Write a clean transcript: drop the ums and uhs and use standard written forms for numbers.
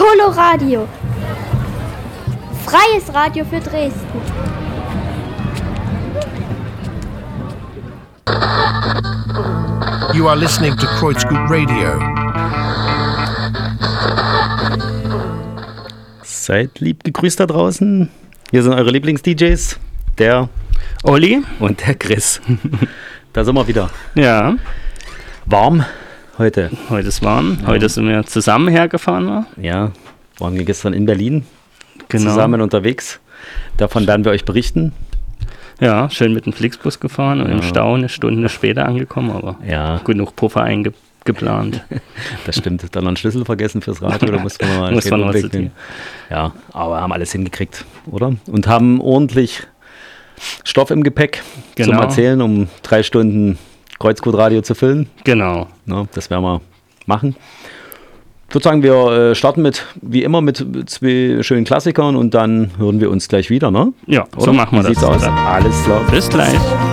Coloradio. Freies Radio für Dresden. You are listening to Kreuzgut Radio. Seid lieb gegrüßt da draußen. Hier sind eure Lieblings-DJs, der Olli und der Chris. Da sind wir wieder. Ja. Warm heute. Heute ist warm. Ja. Heute sind wir zusammen hergefahren. Ja, waren wir gestern in Berlin Zusammen unterwegs. Davon werden wir euch berichten. Ja, schön mit dem Flixbus gefahren und im Stau eine Stunde später angekommen, aber genug Puffer eingeplant. Das stimmt. Dann noch einen Schlüssel vergessen fürs Radio, da mussten wir mal was. Ja, aber haben alles hingekriegt, oder? Und haben ordentlich Stoff im Gepäck zum Erzählen, um 3 Stunden Kreuzgut-Radio zu füllen. Genau. Ja, das werden wir machen. Ich würde sagen, wir starten wie immer mit 2 schönen Klassikern und dann hören wir uns gleich wieder, ne? Ja, oder? so machen wir das. Sieht's aus? Alles klar. Bis gleich.